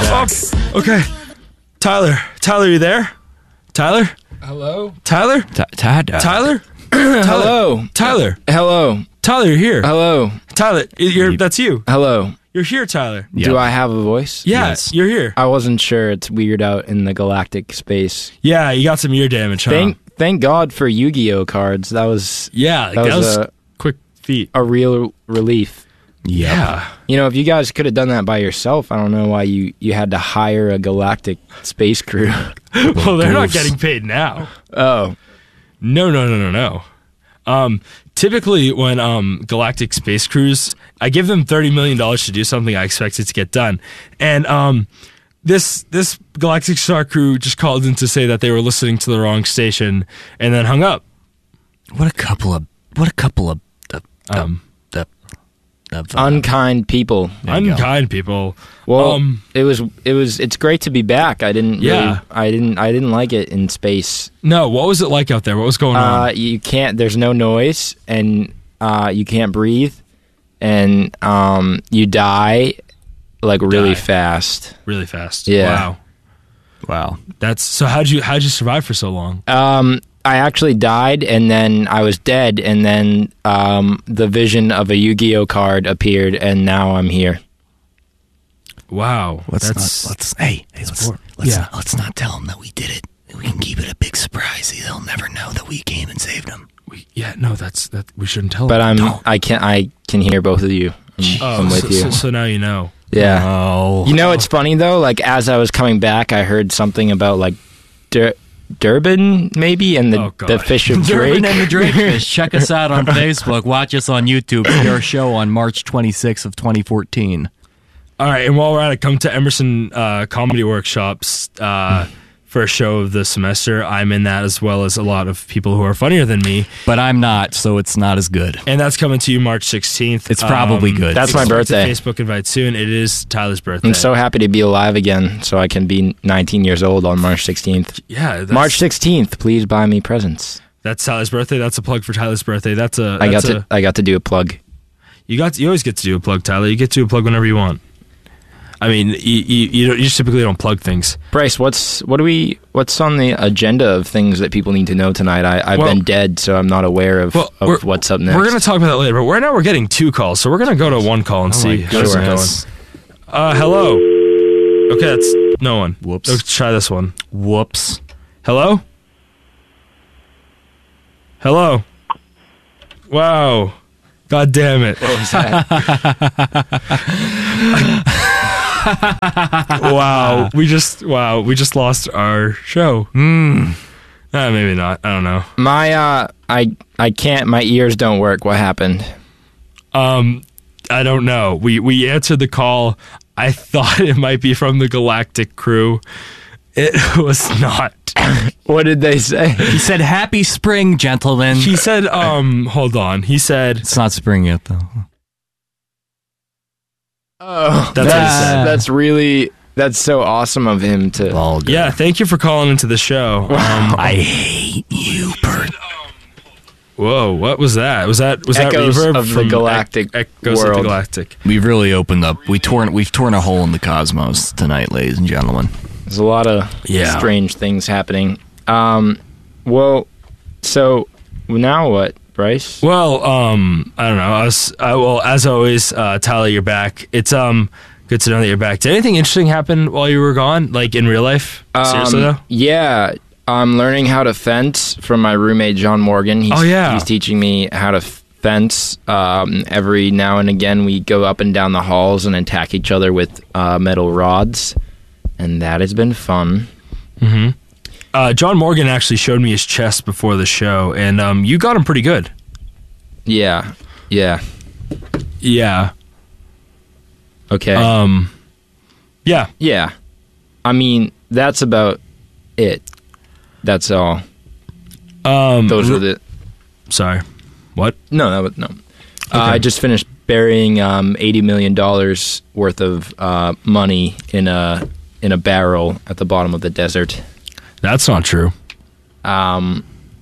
back. Okay. Tyler, you there? Tyler? Hello? Tyler? Tyler? Hello. Tyler? Hello. Tyler, you're here. Hello. Tyler, that's you. Hello. You're here, Tyler. Do I have a voice? Yes, you're here. I wasn't sure. It's weird out in the galactic space. Yeah, you got some ear damage, huh? Thank God for Yu-Gi-Oh cards. That was that was a quick feat. A real relief. Yeah. You know, if you guys could have done that by yourself, I don't know why you had to hire a galactic space crew. Well, they're not getting paid now. Oh. No. Typically, when galactic space crews, I give them $30 million to do something, I expect it to get done. And this galactic star crew just called in to say that they were listening to the wrong station and then hung up. What a couple of unkind people. Unkind people. Well, it's great to be back. I didn't like it in space. No, what was it like out there? What was going on? There's no noise, and you can't breathe, and you die like really fast. Really fast. Yeah. Wow. That's so how'd you survive for so long? I actually died, and then I was dead, and then the vision of a Yu-Gi-Oh card appeared, and now I'm here. Wow. Let's not tell them that we did it. We can keep it a big surprise. They'll never know that we came and saved them. We shouldn't tell but them. I can hear both of you. I'm with you. So now you know. Yeah. Oh. You know, it's funny though. Like as I was coming back, I heard something about like Durban maybe, and the fish of Drake. Durban and the Drakefish. Check us out on Facebook. Watch us on YouTube. See our show on March 26th of 2014. All right, and while we're at it, come to Emerson Comedy Workshops for a show of the semester. I'm in that, as well as a lot of people who are funnier than me. But I'm not, so it's not as good. And that's coming to you March 16th. It's probably good. That's my birthday. Facebook invite soon. It is Tyler's birthday. I'm so happy to be alive again, so I can be 19 years old on March 16th. Yeah. March 16th, please buy me presents. That's Tyler's birthday. That's a plug for Tyler's birthday. I got to do a plug. You always get to do a plug, Tyler. You get to do a plug whenever you want. I mean, you typically don't plug things. Bryce, what's on the agenda of things that people need to know tonight? I've been dead, so I'm not aware of what's up next. We're going to talk about that later, but right now we're getting 2 calls, so we're going to go to 1 call and see how it's going. Hello. Okay, that's no one. Whoops. Let's try this one. Whoops. Hello? Hello? Wow. God damn it. What was that? We just lost our show. Maybe not. I don't know. I can't. My ears don't work. What happened? I don't know. We answered the call. I thought it might be from the Galactic crew. It was not. What did they say? He said, "Happy spring, gentlemen." He said, hold on. He said, "It's not spring yet, though." Oh, that's so awesome of him to. Yeah, thank you for calling into the show. I hate you, Bert. Whoa, what was that? Was that Echoes reverb of from the galactic Echoes world. of the Galactic? We've really opened up. We've torn a hole in the cosmos tonight, ladies and gentlemen. There's a lot of strange things happening. Well, so now what, Bryce? Well, I don't know. As always, Tyler, you're back. It's good to know that you're back. Did anything interesting happen while you were gone, like in real life? Seriously though? Yeah, I'm learning how to fence from my roommate John Morgan. He's teaching me how to fence. Every now and again, we go up and down the halls and attack each other with metal rods, and that has been fun. Mm-hmm. John Morgan actually showed me his chess before the show, and you got him pretty good. Yeah. Okay. Yeah. I mean, that's about it. That's all. Those are the. Sorry. What? No. Okay. I just finished burying $80 million worth of money in a barrel at the bottom of the desert. That's not true. And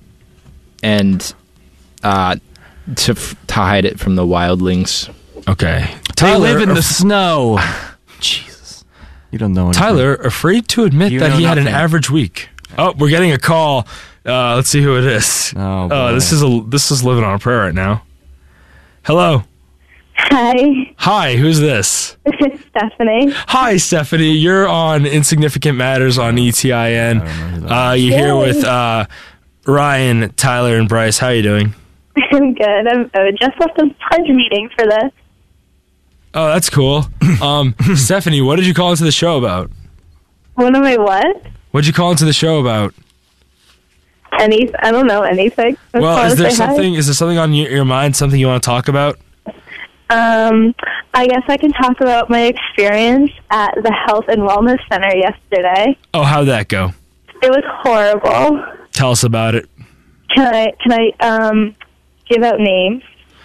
to hide it from the wildlings. Okay. They live in the snow. Jesus. You don't know anything. Tyler, afraid to admit You that know he had an nothing. average week. Oh, we're getting a call. Let's see who it is. Oh, boy. This is living on a prayer right now. Hello. Hi, Hi, who's this? this is Stephanie. Hi, Stephanie. You're on Insignificant Matters on ETIN. You're here with Ryan, Tyler, and Bryce. How are you doing? I'm good. I just left a punch meeting for this. Oh, that's cool. Stephanie, what did you call into the show about? What am I, what? What did you call into the show about? I don't know, anything. I Well, just is there wanna say hi. something on your mind, something you want to talk about? I guess I can talk about my experience at the Health and Wellness Center yesterday. Oh, how'd that go? It was horrible. Tell us about it. Can I give out names?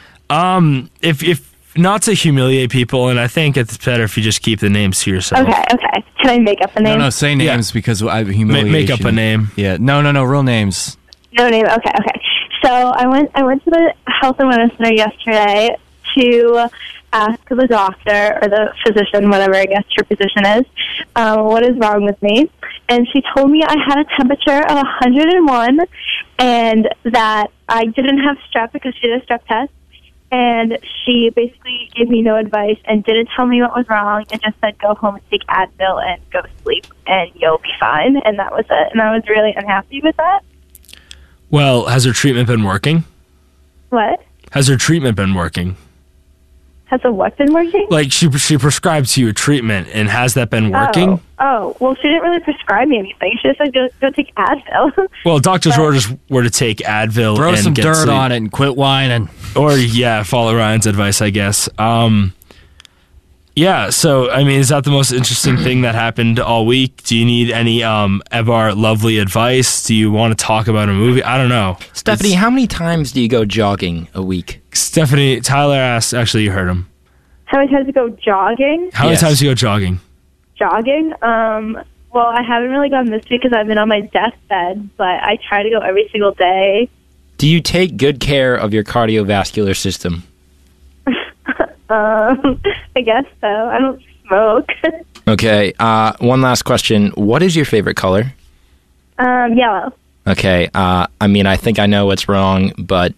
If not to humiliate people, and I think it's better if you just keep the names to yourself. Okay. Can I make up a name? No, say names because I have humiliation. Make up a name. Yeah, no, real names. No name. Okay. So I went to the Health and Wellness Center yesterday to ask the doctor or the physician, whatever I guess your position is, what is wrong with me. And she told me I had a temperature of 101 and that I didn't have strep because she did a strep test. And she basically gave me no advice and didn't tell me what was wrong and just said, go home and take Advil and go sleep and you'll be fine. And that was it. And I was really unhappy with that. Well, has her treatment been working? What? Has her treatment been working? Has the what been working? Like, she prescribed to you a treatment, and has that been working? Oh, well, she didn't really prescribe me anything. She just said, go take Advil. Well, doctors' orders were to take Advil Throw and some get dirt sleep. on it and quit whining. Or, yeah, follow Ryan's advice, I guess. Yeah, so, I mean, is that the most interesting thing that happened all week? Do you need any of our lovely advice? Do you want to talk about a movie? I don't know. Stephanie, how many times do you go jogging a week? Stephanie, Tyler asked, actually, you heard him. How many times to go jogging? How many Yes. times do you go jogging? Jogging? Well, I haven't really gone this week because I've been on my deathbed, but I try to go every single day. Do you take good care of your cardiovascular system? I guess so. I don't smoke. Okay, one last question. What is your favorite color? Yellow. Okay, I mean, I think I know what's wrong, but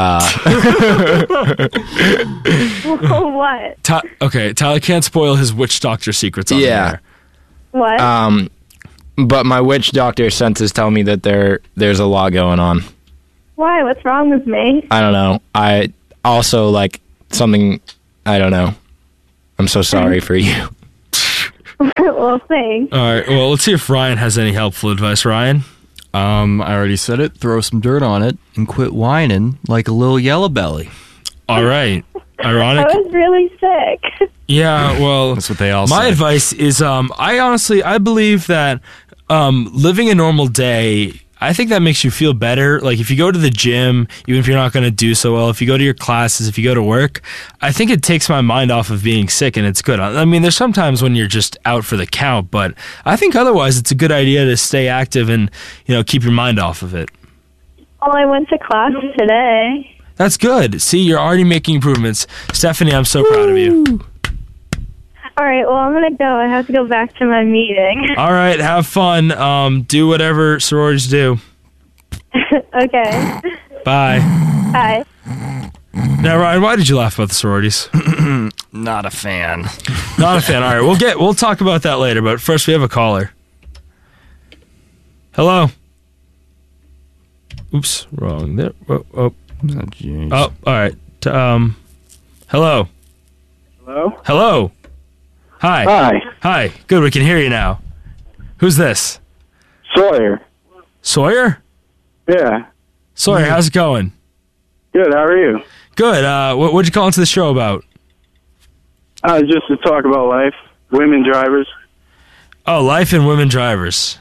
What? Okay, Tyler can't spoil his witch doctor secrets on Yeah. there. What? but my witch doctor senses tell me that there's a lot going on. Why? What's wrong with me? I don't know. I also like something. I don't know. I'm so sorry for you. Well, thanks. All right, well, let's see if Ryan has any helpful advice. Ryan? I already said it. Throw some dirt on it and quit whining like a little yellow belly. All right. Ironic. I was really sick. Yeah, well, That's what they all my say. advice is I believe that living a normal day, I think that makes you feel better. Like if you go to the gym, even if you're not going to do so well, if you go to your classes, if you go to work, I think it takes my mind off of being sick, and it's good. I mean, there's sometimes when you're just out for the count, but I think otherwise it's a good idea to stay active and, keep your mind off of it. Well, I went to class today. That's good. See, you're already making improvements. Stephanie, I'm so proud of you. All right, well, I'm going to go. I have to go back to my meeting. All right, have fun. Do whatever sororities do. Okay. Bye. Bye. Now, Ryan, why did you laugh about the sororities? Not a fan. Not a fan. All right, we'll talk about that later. But first, we have a caller. Hello. Oops, wrong there. Oh, jeez. all right. Hello. Hello? Hello. Hi. Hi. Hi. Good. We can hear you now. Who's this? Sawyer. Sawyer. Yeah. Sawyer, how's it going? Good, how are you? Good. What'd you call into the show about? Just to talk about life. Women drivers. Oh, life and women drivers.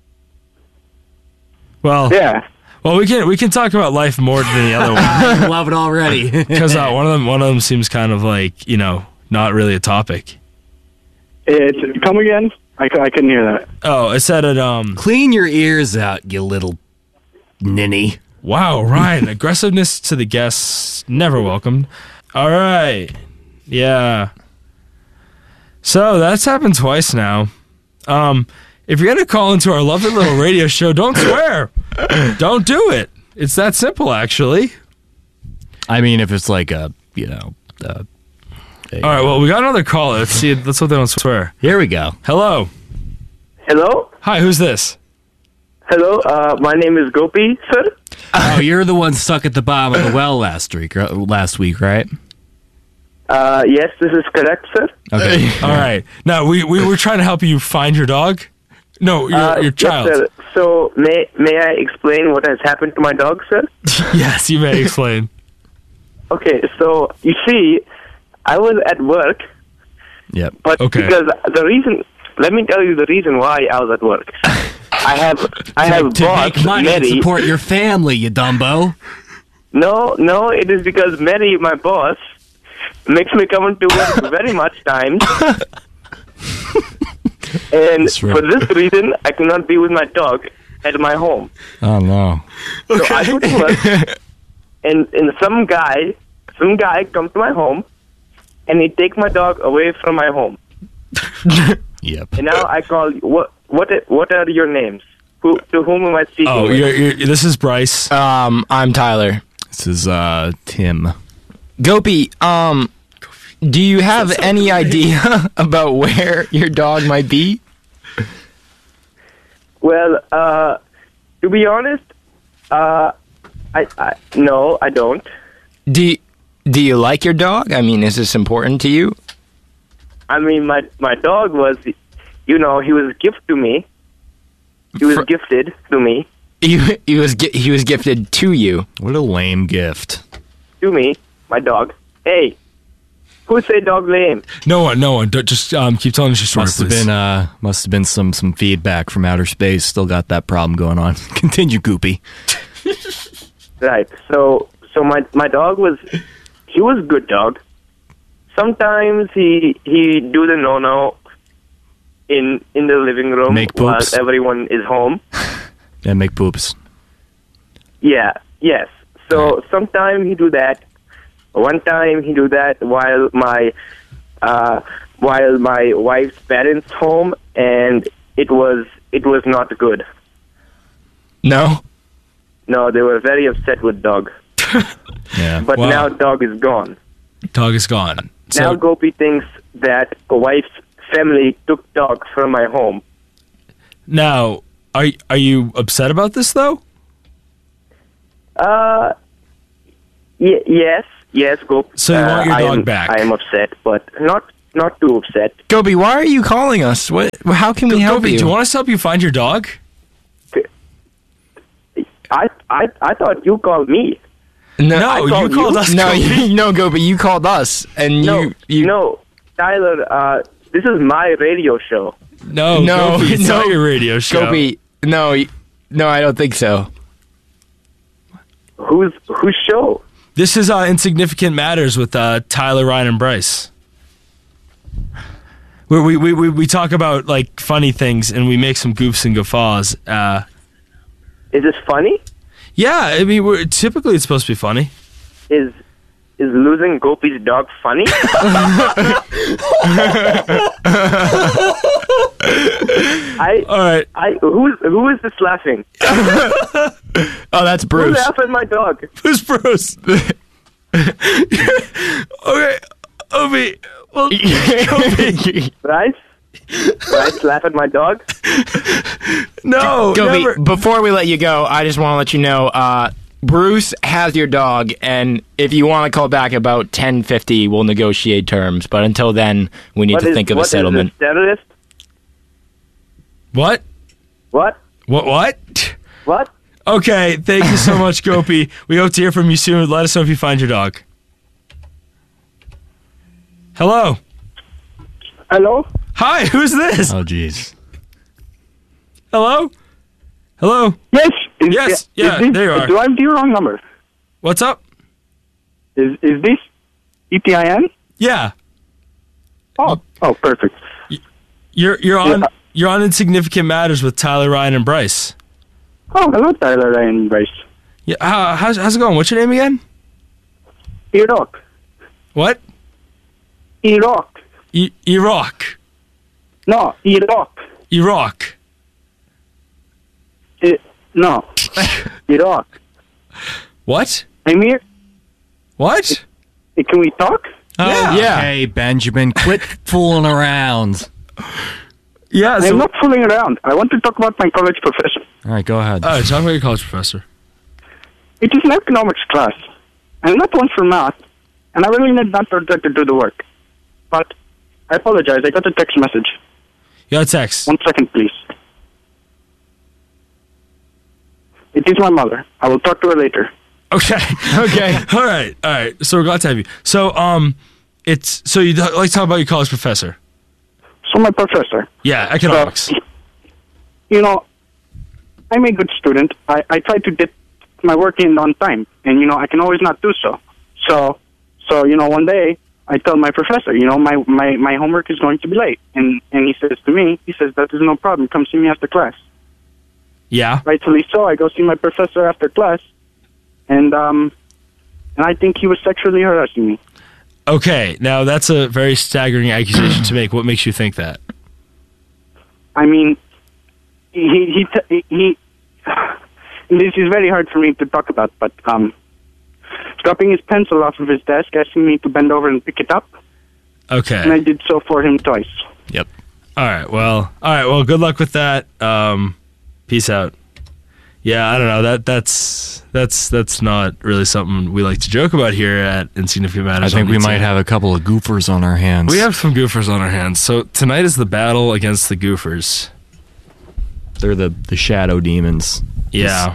Well, Yeah. Well, we can talk about life more than the other one I love it already. because one of them seems kind of like not really a topic. Come again? I couldn't hear that. Oh, it said it. Clean your ears out, you little ninny. Wow, Ryan, aggressiveness to the guests never welcomed. All right, yeah. So that's happened twice now. If you're gonna call into our lovely little radio show, don't swear. Don't do it. It's that simple, actually. I mean, if it's like a. All right. Well, we got another caller. Let's see. Let's hope they don't swear. Here we go. Hello. Hello? Hi. Who's this? Hello, my name is Gopi, sir. Oh, you're the one stuck at the bottom of the well last week, right? Yes, this is correct, sir. Okay. All right. Now, we were trying to help you find your dog. No, your child. Yes, sir. So, may I explain what has happened to my dog, sir? Yes, you may explain. Okay, so, you see, I was at work, Yep. but because let me tell you the reason why I was at work. I have To bought make money and Mary. support your family, you dumbo. No, it is because Mary, my boss, makes me come into work very much times. And for this reason, I cannot be with my dog at my home. Oh, no. So I go to work, and some guy comes to my home, and he takes my dog away from my home. Yep. And now I call you. What are your names? To whom am I speaking? Oh, with? this is Bryce. I'm Tyler. This is Tim. Gopi, do you have any idea about where your dog might be? Well, to be honest, no, I don't. Do you like your dog? I mean, is this important to you? I mean, my dog was, he was gifted to me. He was gifted to me. He was gifted to you. What a lame gift. To me, my dog. Hey, who say dog lame? No one. Don't, just keep telling us your story, Must have been some feedback from outer space. Still got that problem going on. Continue, Goopy. Right. So my dog was a good dog. Sometimes he do the no in the living room Make while poops. everyone is home. And make poops. Yeah. Yes. So sometimes he do that. One time he do that while my wife's parents home, and it was not good. No? No, they were very upset with dog. Yeah. But Wow. now dog is gone. Dog is gone. Now Gopi thinks that a wife's family took dog from my home. Now, are you upset about this though? Yes, Gopi. So you want your dog back? I am upset, but not too upset. Gopi, why are you calling us? How can we help Gopi, you? do you want us to help you find your dog? I thought you called me. No, you called us. No, Gopi. no, Gopi, you called us, and No, Tyler. This is my radio show. No, Gopi, it's not your radio show. Gopi, no, I don't think so. Whose show? This is Insignificant Matters with Tyler, Ryan, and Bryce. Where we talk about like funny things and we make some goofs and guffaws. Is this funny? Yeah, I mean, typically it's supposed to be funny. Is losing Gopi's dog funny? All right. Who is this laughing? Oh, that's Who Bruce. laughed at my dog? Who's Bruce? Okay, Obi. Well, Gopi. Bryce laugh at my dog? No, Gopi, never. before we let you go, I just want to let you know, Bruce has your dog, and if you want to call back about 10:50, we'll negotiate terms. But until then, we need to think of a settlement. Is this, terrorist? What? What? What? Okay, thank you so much, Gopi. We hope to hear from you soon. Let us know if you find your dog. Hello. Hello? Hi, who's this? Oh, jeez. Hello? Yes. Yes, yeah, there you are. Do I have the wrong number? What's up? Is this EPIN? Yeah. Oh, perfect. You're on Insignificant Matters with Tyler, Ryan, and Bryce. Oh, hello, Tyler and Bryce. Yeah, how's it going? What's your name again? Iraq. What? Iraq. Iraq. No, Iraq. Iraq. No. Iraq. What? Amir? What? Can we talk? Oh, Yeah. okay, Benjamin, quit fooling around. Yeah. I'm not fooling around. I want to talk about my college professor. All right, go ahead. All right, talk about your college professor. It is an economics class. I'm not one for math, and I really need not to do the work. But I apologize. I got a text message. You got a text. 1 second, please. It is my mother. I will talk to her later. Okay. Okay. All right. So we're glad to have you. So so you like to talk about your college professor? So my professor. Yeah, economics. So, I'm a good student. I try to get my work in on time, and I can always not do so. So one day I tell my professor, my homework is going to be late, and he says to me, that is no problem. Come see me after class. Yeah. Rightfully so. I go see my professor after class, and I think he was sexually harassing me. Okay, now that's a very staggering accusation to make. What makes you think that? I mean, he this is very hard for me to talk about, but dropping his pencil off of his desk, asking me to bend over and pick it up. Okay. And I did so for him twice. Yep. All right. Well, good luck with that. Peace out. Yeah, I don't know. That's not really something we like to joke about here at Insignificant Matters. I think we might have a couple of goofers on our hands. We have some goofers on our hands. So tonight is the battle against the goofers. They're the shadow demons. Yeah.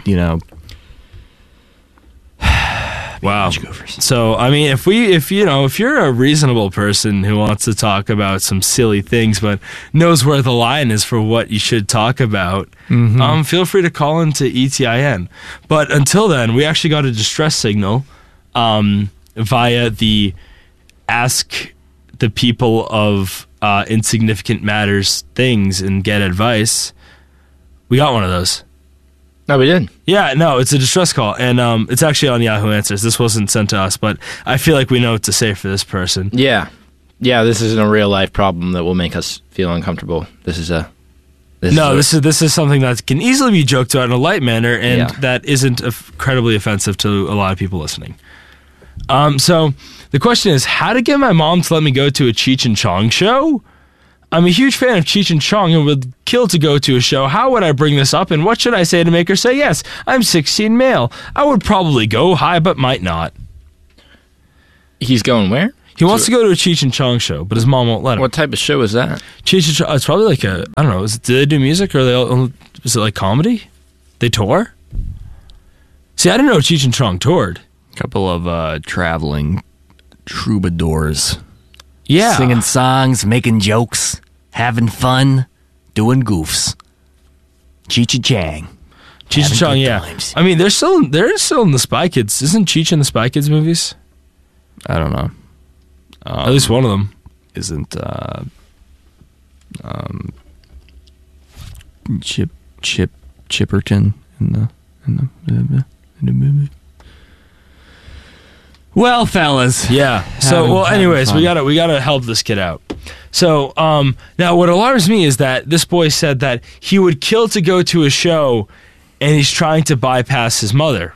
Wow. So I mean, if you're a reasonable person who wants to talk about some silly things but knows where the line is for what you should talk about, feel free to call into ETIN. But until then, we actually got a distress signal via the Ask the People of Insignificant Matters things and get advice. We got one of those. No, we did. Yeah, no, it's a distress call, and it's actually on Yahoo Answers. This wasn't sent to us, but I feel like we know what to say for this person. Yeah, this isn't a real life problem that will make us feel uncomfortable. This is something that can easily be joked about in a light manner, and that isn't incredibly offensive to a lot of people listening. So the question is, how to get my mom to let me go to a Cheech and Chong show? I'm a huge fan of Cheech and Chong and would kill to go to a show. How would I bring this up, and what should I say to make her say yes? I'm 16 male. I would probably go high, but might not. He's going where? He wants to go to a Cheech and Chong show, but his mom won't let him. What type of show is that? Cheech and Chong, it's probably like I don't know, do they do music, or is it like comedy? They tour? See, I didn't know Cheech and Chong toured. A couple of traveling troubadours. Yeah. Singing songs, making jokes, having fun, doing goofs. Cheech and Chang. Cheech and Chong, yeah. Times. I mean, they're still in the Spy Kids. Isn't Cheech in the Spy Kids movies? I don't know. At least one of them. Isn't Chipperton in the movie? Well, fellas. Yeah. So, anyways, we gotta help this kid out. So, now what alarms me is that this boy said that he would kill to go to a show, and he's trying to bypass his mother.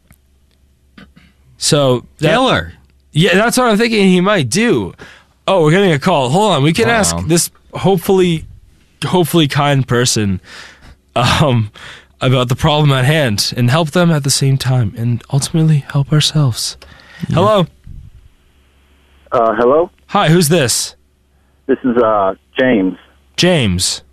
So, Killer. Yeah, that's what I'm thinking he might do. Oh, we're getting a call. Hold on, we can ask this hopefully kind person about the problem at hand and help them at the same time, and ultimately help ourselves. Yeah. Hello. Hello. Hi, who's this? This is James. James.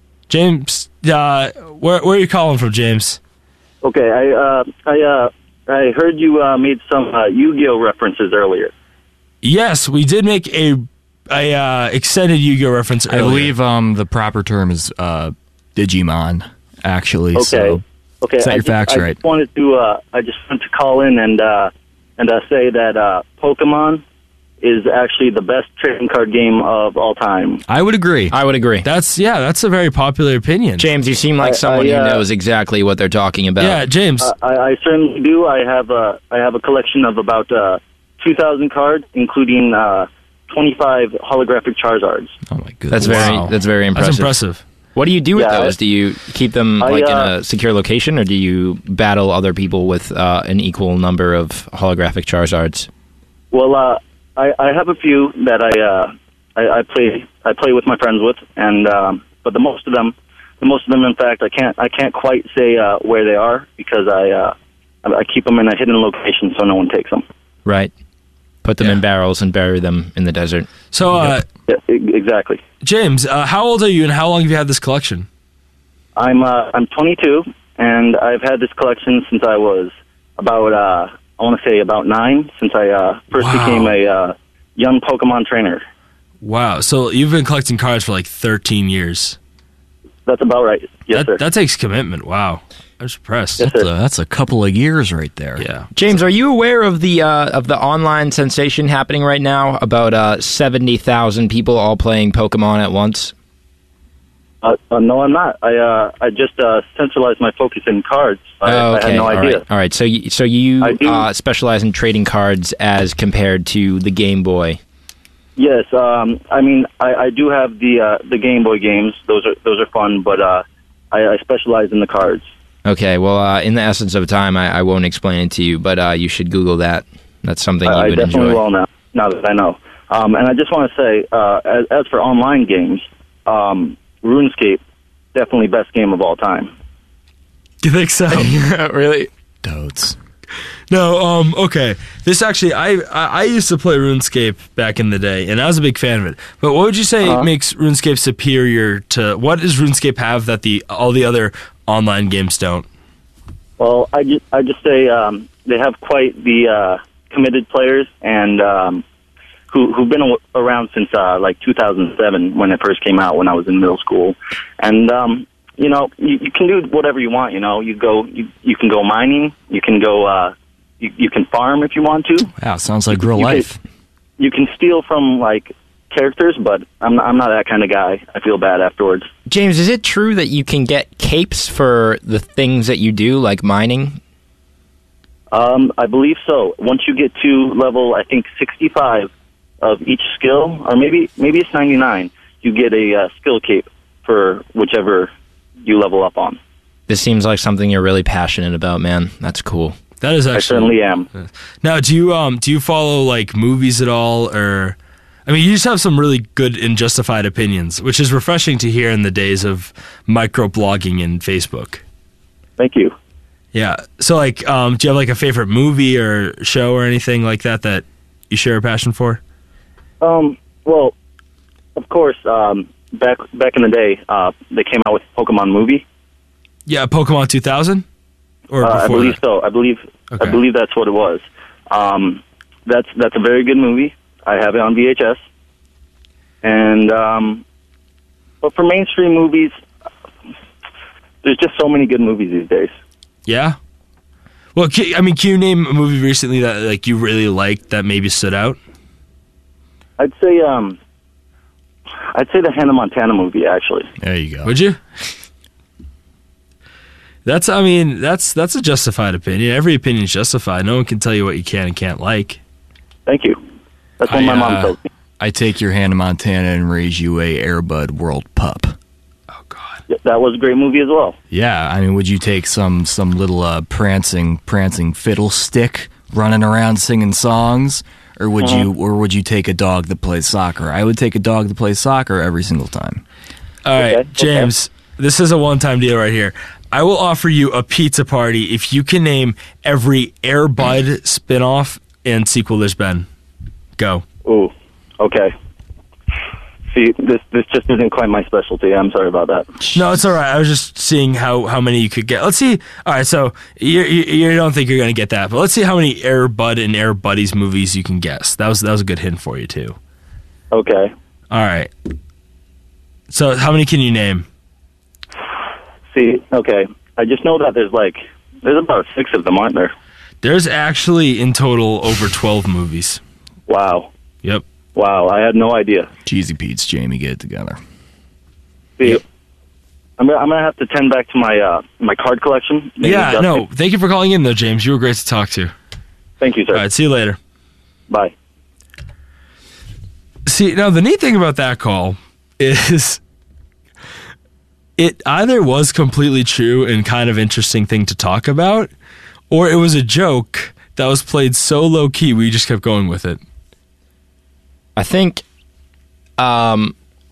Where are you calling from, James? Okay, I heard you made some Yu-Gi-Oh references earlier. Yes, we did make a extended Yu-Gi-Oh reference earlier. I believe the proper term is Digimon, actually. Okay. Okay. Set your facts right. I just wanted to call in and say that Pokemon is actually the best trading card game of all time. I would agree. That's a very popular opinion. James, you seem like someone who knows exactly what they're talking about. Yeah, James. I certainly do. I have a collection of about 2,000 cards, including 25 holographic Charizards. Oh my goodness! That's very impressive. That's impressive. What do you do with those? Do you keep them in a secure location, or do you battle other people with an equal number of holographic Charizards? Well, I have a few that I play with my friends with, and but the most of them, in fact, I can't quite say where they are because I keep them in a hidden location so no one takes them. Right. Put them in barrels and bury them in the desert. So, yeah, exactly. James, how old are you, and how long have you had this collection? I'm 22, and I've had this collection since I was about I want to say about 9, since I first became a young Pokemon trainer. Wow! So you've been collecting cards for like 13 years. That's about right. Yes, sir. That takes commitment. Wow. I'm impressed. Yes, that's a couple of years right there. Yeah. James, are you aware of the online sensation happening right now about 70,000 people all playing Pokemon at once? No, I'm not. I just centralized my focus in cards. I had no idea. All right. So you specialize in trading cards as compared to the Game Boy. Yes. I mean, I do have the Game Boy games. Those are fun, but I specialize in the cards. Okay, well, in the essence of time, I won't explain it to you, but you should Google that. That's something you would enjoy. I definitely will now that I know. And I just want to say, as for online games, RuneScape, definitely best game of all time. You think so? Really? Totes. No, okay. This actually, I used to play RuneScape back in the day, and I was a big fan of it. But what would you say makes RuneScape superior to, what does RuneScape have that all the other online games don't? Well, I just say they have quite the committed players, and who've been around since like 2007 when it first came out when I was in middle school, and you know, you can do whatever you want. You know, you can go mining, you can go you can farm if you want to. Wow, sounds like real life. You can steal from like characters, but I'm not that kind of guy. I feel bad afterwards. James, is it true that you can get capes for the things that you do, like mining? I believe so. Once you get to level, I think 65 of each skill, or maybe it's 99, you get a skill cape for whichever you level up on. This seems like something you're really passionate about, man. That's cool. That is actually. I certainly am. Now, do you follow like movies at all, or? I mean, you just have some really good and justified opinions, which is refreshing to hear in the days of microblogging and Facebook. Thank you. Yeah. So, like, do you have like a favorite movie or show or anything like that you share a passion for? Well, of course, back in the day, they came out with a Pokemon movie. Yeah, Pokemon 2000? Or before I believe that? so. I believe that's what it was. That's a very good movie. I have it on VHS. And but for mainstream movies, there's just so many good movies these days. Yeah. Well, can you name a movie recently that like you really liked that maybe stood out? I'd say the Hannah Montana movie, actually. There you go. Would you? That's a justified opinion. Every opinion is justified. No one can tell you what you can and can't like. Thank you. That's what my mom told me. I take your Hannah Montana and raise you a Airbud World Pup. Oh, God. Yeah, that was a great movie as well. Yeah, I mean, would you take some little prancing fiddlestick running around singing songs, or would you take a dog that plays soccer? I would take a dog that plays soccer every single time. All right, James, this is a one-time deal right here. I will offer you a pizza party if you can name every Air Bud spinoff and sequel there's been. Go. Ooh, okay. See, this just isn't quite my specialty. I'm sorry about that. No, it's all right. I was just seeing how many you could get. Let's see. All right, so you don't think you're going to get that, but let's see how many Air Bud and Air Buddies movies you can guess. That was a good hint for you, too. Okay. All right. So how many can you name? See, okay. I just know that there's about 6 of them, aren't there? There's actually, in total, over 12 movies. Wow. Yep. Wow, I had no idea. Cheesy Pete's, Jamie, get it together. See, yep. I'm gonna have to tend back to my card collection. Yeah, no. Thank you for calling in, though, James. You were great to talk to. Thank you, sir. All right, see you later. Bye. See, now the neat thing about that call is it either was completely true and kind of interesting thing to talk about, or it was a joke that was played so low key we just kept going with it. I think I'm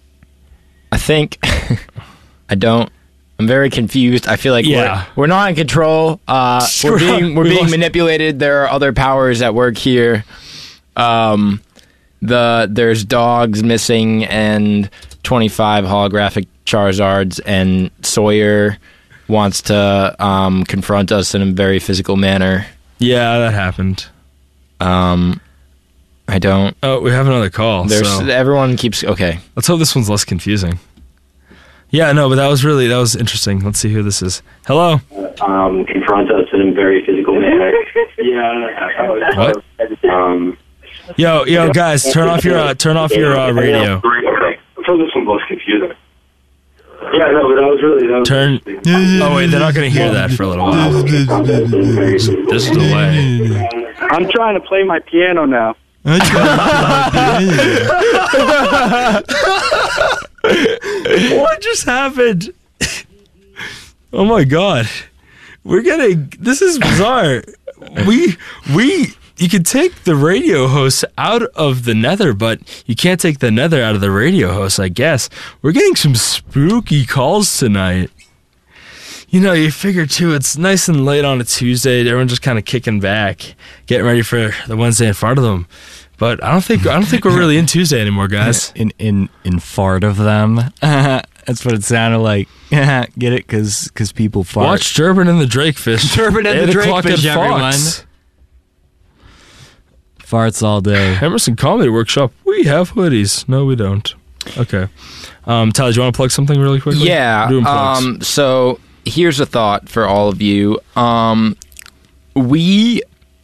very confused. I feel like we're not in control. We're being manipulated. There are other powers at work here. There's dogs missing and 25 holographic Charizards, and Sawyer wants to confront us in a very physical manner. Yeah, that happened. I don't. Oh, we have another call. Everyone keeps. Okay. Let's hope this one's less confusing. Yeah, no, but that was interesting. Let's see who this is. Hello. Confront us in a very physical manner. Yeah. What? Yo, guys, turn off your radio. Okay. So this one's less confusing. Yeah, no, but that was turn. Oh wait, they're not going to hear that for a little while. This delay. I'm trying to play my piano now. What just happened? Oh my god, this is bizarre. You can take the radio host out of the nether, but you can't take the nether out of the radio host, I guess. We're getting some spooky calls tonight. You know, you figure too, it's nice and late on a Tuesday. Everyone's just kind of kicking back, getting ready for the Wednesday in front of them. But I don't think we're really in Tuesday anymore, guys. In fart of them. That's what it sounded like. Get it? Because people fart. Watch Durbin and the Drakefish. Durbin and the Drakefish, everyone. Farts all day. Emerson Comedy Workshop. We have hoodies. No, we don't. Okay. Tyler, do you want to plug something really quickly? Yeah. So here's a thought for all of you. We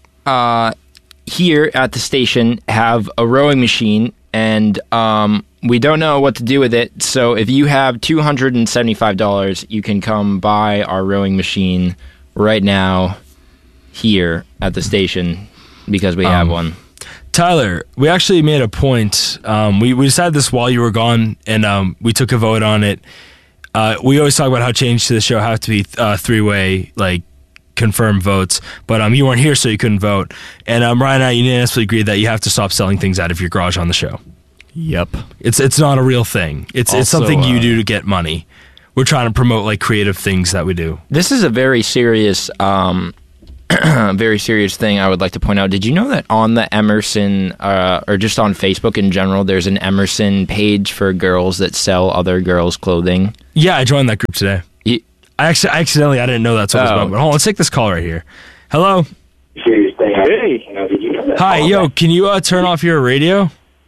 here at the station have a rowing machine, and we don't know what to do with it. So if you have $275, you can come buy our rowing machine right now here at the station, because we have one. Tyler, we actually made a point. We decided this while you were gone, and we took a vote on it. We always talk about how changes to the show have to be three-way, like, confirmed votes, but you weren't here, so you couldn't vote. And Ryan and I unanimously agreed that you have to stop selling things out of your garage on the show. Yep. It's not a real thing. It's something you do to get money. We're trying to promote, like, creative things that we do. This is a very serious very serious thing I would like to point out. Did you know that on the Emerson, or just on Facebook in general, there's an Emerson page for girls that sell other girls' clothing? Yeah, I joined that group today. I accidentally, I didn't know that's what it was about. But hold on, let's take this call right here. Hello? Hey. Hi, yo, can you turn off your radio?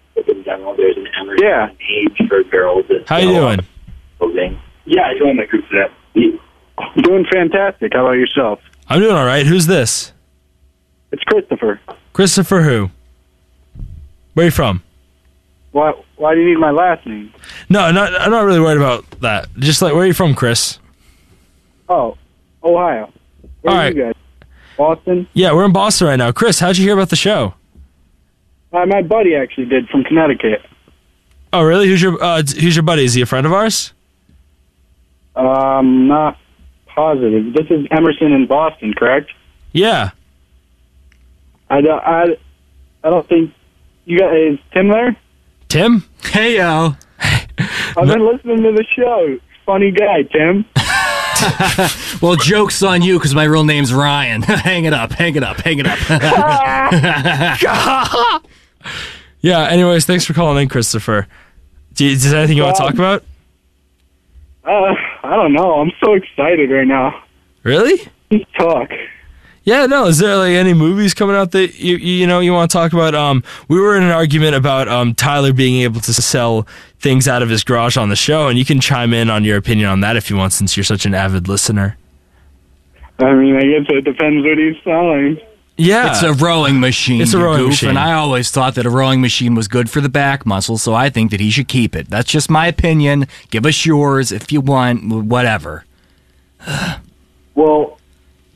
Yeah. Page for girls that How you doing? Clothing. Yeah, I joined that group today. Doing fantastic. How about yourself? I'm doing all right. Who's this? It's Christopher. Christopher who? Where are you from? Why do you need my last name? No, I'm not really worried about that. Just like, where are you from, Chris? Oh, Ohio. Where are you guys? Boston? Yeah, we're in Boston right now. Chris, how'd you hear about the show? My buddy actually did, from Connecticut. Oh, really? Who's your buddy? Is he a friend of ours? Not positive. This is Emerson in Boston, correct? Yeah. I don't think you got. Is Tim there? Tim? Hey, yo. I've been listening to the show. Funny guy, Tim. Well, joke's on you because my real name's Ryan. Hang it up. Yeah, anyways, thanks for calling in, Christopher. Is there anything you want to talk about? I don't know. I'm so excited right now. Really? Just talk. Yeah, no. Is there like any movies coming out that you want to talk about? We were in an argument about Tyler being able to sell things out of his garage on the show, and you can chime in on your opinion on that if you want, since you're such an avid listener. I mean, I guess it depends what he's selling. Yeah. It's a rowing machine. It's a rowing machine. And I always thought that a rowing machine was good for the back muscle, so I think that he should keep it. That's just my opinion. Give us yours if you want, whatever. Well,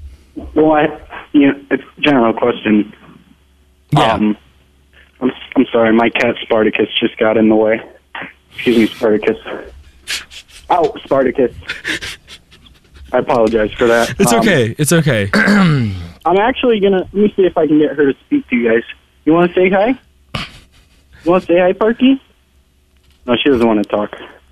it's a general question. Yeah. I'm sorry, my cat Spartacus just got in the way. Excuse me, Spartacus. Oh, Spartacus. I apologize for that. It's okay. It's okay. I'm actually going to... Let me see if I can get her to speak to you guys. You want to say hi? You want to say hi, Parky? No, she doesn't want to talk.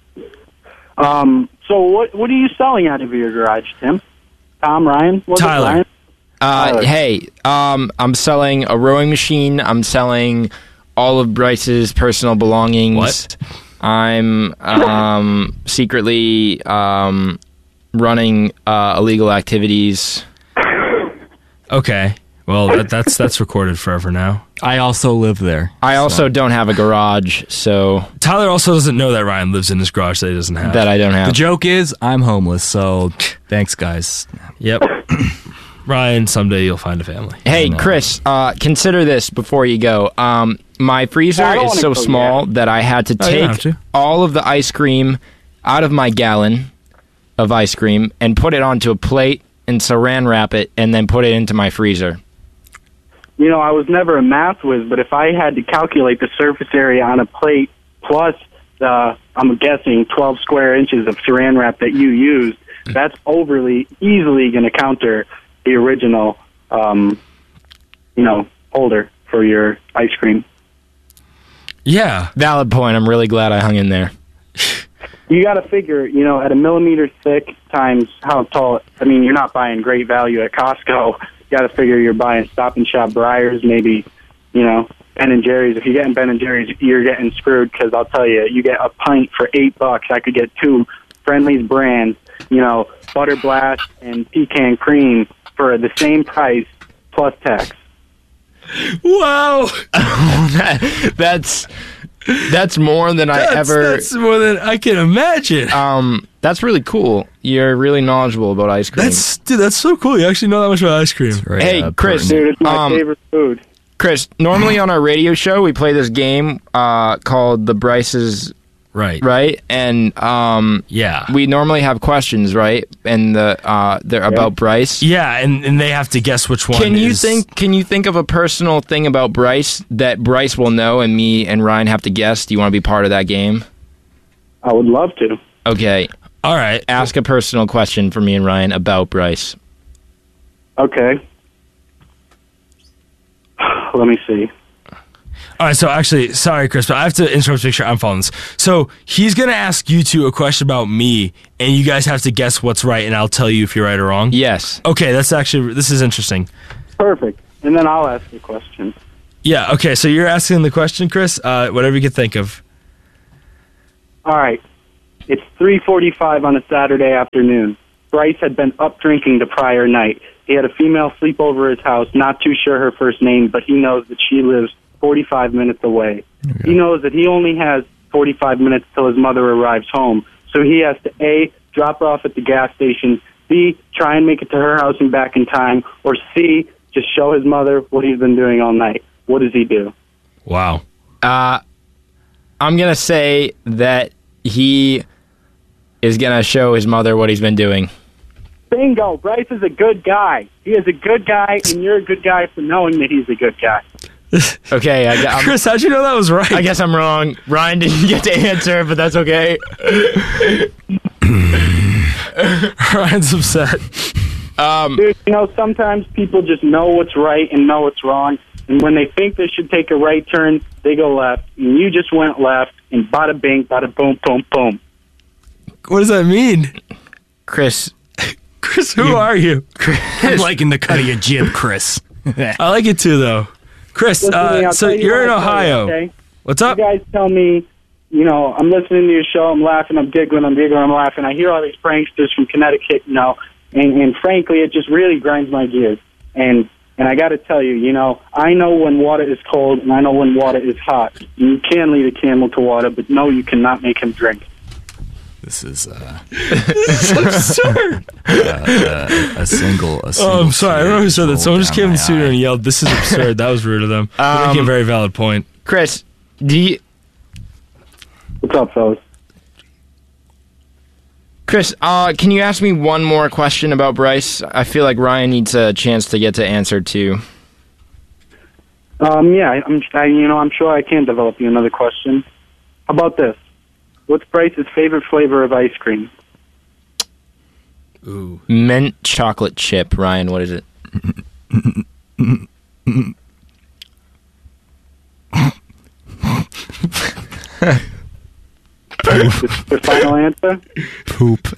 So what are you selling out of your garage, Tim? Tom, Ryan? Tyler. Ryan? Hey, I'm selling a rowing machine. I'm selling all of Bryce's personal belongings. What? I'm secretly running illegal activities. Okay. Well, that's recorded forever now. I also live there. I also don't have a garage, so Tyler also doesn't know that Ryan lives in his garage that he doesn't have. that I don't have. The joke is, I'm homeless, so thanks, guys. Yep. Ryan, someday you'll find a family. Hey, Chris, consider this before you go. My freezer I don't is wanna so go small that I had to Oh, you don't have take to. all of the ice cream out of my gallon of ice cream and put it onto a plate and saran wrap it and then put it into my freezer. You know, I was never a math whiz, but if I had to calculate the surface area on a plate plus the, I'm guessing, 12 square inches of saran wrap that you used, that's easily going to counter the original, holder for your ice cream. Yeah. Valid point. I'm really glad I hung in there. You got to figure, at a millimeter thick times how tall. I mean, you're not buying great value at Costco. You got to figure you're buying Stop and Shop Breyers, maybe, Ben and Jerry's. If you're getting Ben and Jerry's, you're getting screwed because I'll tell you, you get a pint for $8. I could get two Friendly's brands, Butter Blast and Pecan Cream for the same price plus tax. Wow. That's more than That's more than I can imagine. That's really cool. You're really knowledgeable about ice cream. That's so cool. You actually know that much about ice cream. Right, Hey, Chris. Dude, it's my favorite food. Chris, normally on our radio show we play this game called the Bryce's right, and yeah, we normally have questions, right, and they're about Bryce. Yeah, and they have to guess which one. Can you think of a personal thing about Bryce that Bryce will know and me and Ryan have to guess? Do you want to be part of that game? I would love to. Okay. All right. Ask a personal question for me and Ryan about Bryce. Okay. Let me see. All right, so actually, sorry, Chris, but I have to interrupt to make sure I'm following this. So he's going to ask you two a question about me, and you guys have to guess what's right, and I'll tell you if you're right or wrong? Yes. Okay, this is interesting. Perfect. And then I'll ask the question. Yeah, okay, so you're asking the question, Chris? Whatever you can think of. All right. It's 3:45 on a Saturday afternoon. Bryce had been up drinking the prior night. He had a female sleep over his house, not too sure her first name, but he knows that she lives 45 minutes away. Okay. He knows that he only has 45 minutes till his mother arrives home. So he has to A, drop her off at the gas station, B, try and make it to her house and back in time, or C, just show his mother what he's been doing all night. What does he do? Wow. I'm going to say that he is going to show his mother what he's been doing. Bingo. Bryce is a good guy. He is a good guy, and you're a good guy for knowing that he's a good guy. Okay, Chris, how'd you know that was right? I guess I'm wrong. Ryan didn't get to answer, but that's okay. Ryan's upset. Dude, sometimes people just know what's right and know what's wrong, and when they think they should take a right turn, they go left, and you just went left, and bada bing, bada boom, boom, boom. What does that mean? Chris, who are you? Chris. I'm liking the cut of your jib, Chris. I like it too, though. Chris, so you're in Ohio. Okay? What's up? You guys tell me, I'm listening to your show, I'm laughing, I'm giggling, I'm laughing. I hear all these pranksters from Connecticut, and frankly, it just really grinds my gears. And I got to tell you, I know when water is cold and I know when water is hot. You can lead a camel to water, but no, you cannot make him drink. This is absurd. A single. Oh, I'm sorry. I don't know who said that. Someone just came in the studio and yelled, "This is absurd." That was rude of them. They're making a very valid point. Chris, what's up, fellas? Chris, can you ask me one more question about Bryce? I feel like Ryan needs a chance to get to answer too. Yeah, I'm sure I can develop you another question. How about this? What's Bryce's favorite flavor of ice cream? Ooh. Mint chocolate chip. Ryan, what is it? The final answer? Poop.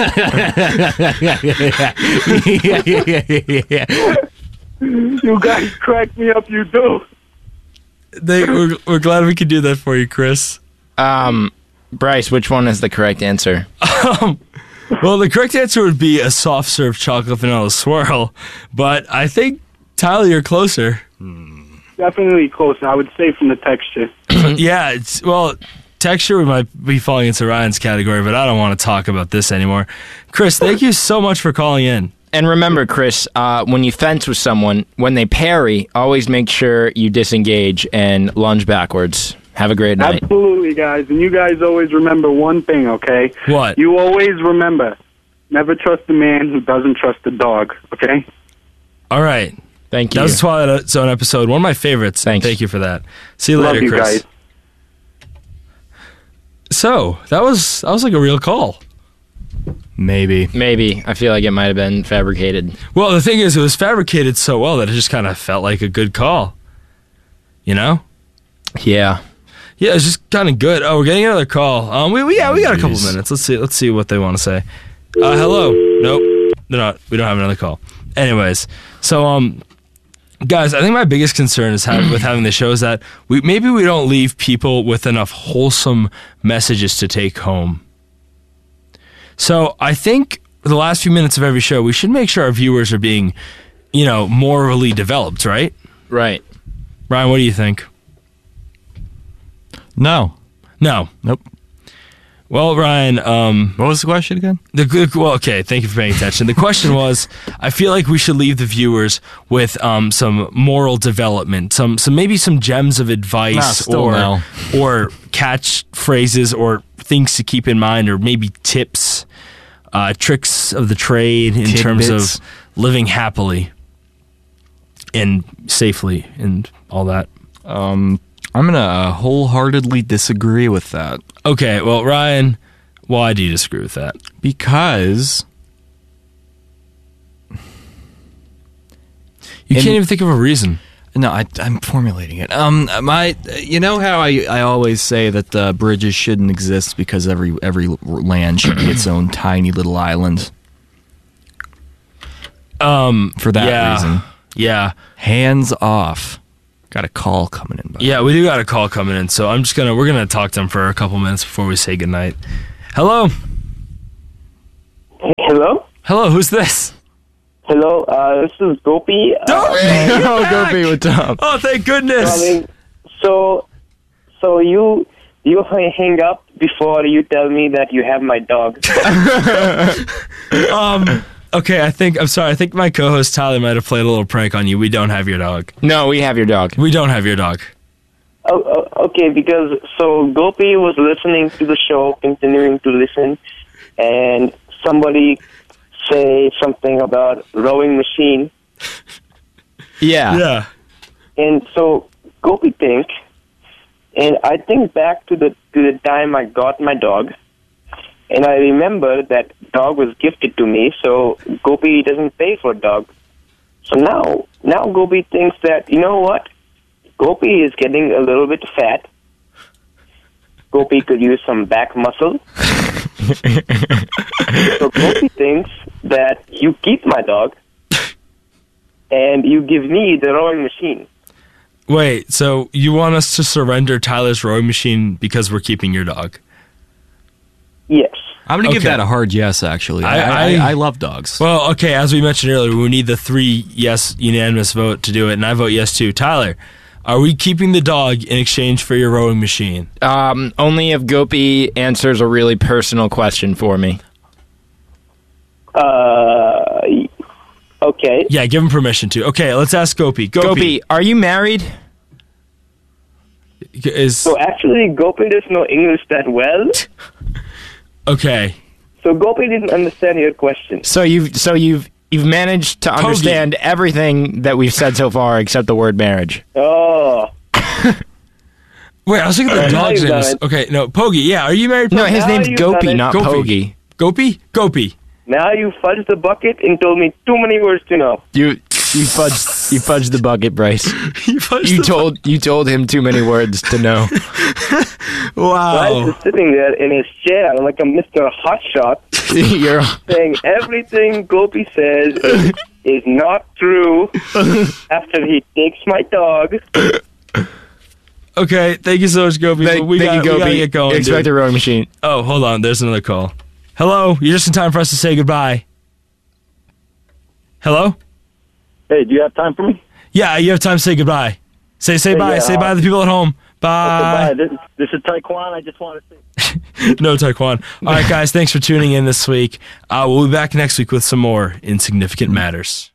You guys crack me up, you do. We're glad we could do that for you, Chris. Bryce, which one is the correct answer? Well, the correct answer would be a soft serve chocolate vanilla swirl, but I think, Tyler, you're closer. Definitely close, I would say, from the texture. Yeah, texture we might be falling into Ryan's category, but I don't want to talk about this anymore. Chris, thank you so much for calling in. And remember, Chris, when you fence with someone, when they parry, always make sure you disengage and lunge backwards. Have a great night. Absolutely, guys. And you guys always remember one thing, okay? What? You always remember, never trust a man who doesn't trust a dog, okay? All right. Thank you. That was a Twilight Zone episode, one of my favorites. Thanks. Thank you for that. See you Love later, you Chris. guys. So, that was like a real call. Maybe. I feel like it might have been fabricated. Well, the thing is, it was fabricated so well that it just kind of felt like a good call. You know? Yeah. Yeah, it's just kind of good. Oh, we're getting another call. We got a couple minutes. Let's see what they want to say. Hello. Nope. They're not. We don't have another call. Anyways, so guys, I think my biggest concern is with having the show is that we don't leave people with enough wholesome messages to take home. So I think the last few minutes of every show, we should make sure our viewers are being, morally developed, right? Right. Ryan, what do you think? No. Nope. Well, Ryan, what was the question again? Okay, thank you for paying attention. The question was, I feel like we should leave the viewers with some moral development, maybe some gems of advice or catchphrases or things to keep in mind, or maybe tips, tricks of the trade in terms of living happily and safely and all that. I'm going to wholeheartedly disagree with that. Okay, well, Ryan, why do you disagree with that? Because you can't even think of a reason. No, I'm formulating it. You know how I always say that bridges shouldn't exist because every land should be its own tiny little island. For that reason. Yeah. Hands off. Got a call coming in. Yeah, we do got a call coming in, so we're gonna talk to him for a couple minutes before we say goodnight. Hello. Hello, who's this? Hello, this is Gopi. Gopi, what's up? Oh, thank goodness. So you hang up before you tell me that you have my dog. Okay, I think my co-host Tyler might have played a little prank on you. We don't have your dog. No, we have your dog. We don't have your dog. Oh, okay, because Gopi was listening to the show, continuing to listen, and somebody say something about rowing machine. Yeah. And so Gopi thinks, and I think back to the time I got my dog, and I remember that dog was gifted to me, so Gopi doesn't pay for a dog. So now Gopi thinks that, you know what? Gopi is getting a little bit fat. Gopi could use some back muscle. So Gopi thinks that you keep my dog and you give me the rowing machine. Wait, so you want us to surrender Tyler's rowing machine because we're keeping your dog? Yes. I'm going to give that a hard yes, actually. I love dogs. Well, okay, as we mentioned earlier, we need the 3 yes unanimous vote to do it, and I vote yes too. Tyler, are we keeping the dog in exchange for your rowing machine? Only if Gopi answers a really personal question for me. Okay. Yeah, give him permission to. Okay, let's ask Gopi. Gopi, are you married? So actually, Gopi doesn't know English that well. Okay. So Gopi didn't understand your question. So you've managed to understand everything that we've said so far except the word marriage. Oh. Wait, I was thinking the dog's name is... Okay, no, Pogi. Yeah, are you married? No, his name's Gopi, not Gopi. Pogi. Gopi. Now you fudged the bucket and told me too many words to know. You fudged the bucket, Bryce. You told him too many words to know. Wow. Bryce is sitting there in his chair like a Mr. Hotshot, saying everything Gopi says is not true after he takes my dog. Okay, thank you so much, Gopi. We gotta get going. Expect a rowing machine. Oh, hold on. There's another call. Hello? You're just in time for us to say goodbye. Hello? Hey, do you have time for me? Yeah, you have time to say goodbye. Say bye. Yeah, say bye to the people at home. Bye. Okay, bye. This is Taekwon. I just want to say... No, Taekwon. All right, guys, thanks for tuning in this week. We'll be back next week with some more Insignificant Matters.